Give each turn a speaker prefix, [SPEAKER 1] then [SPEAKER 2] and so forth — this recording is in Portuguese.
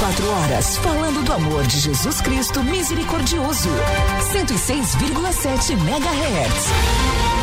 [SPEAKER 1] 24 horas falando do amor de Jesus Cristo misericordioso. 106,7 MHz.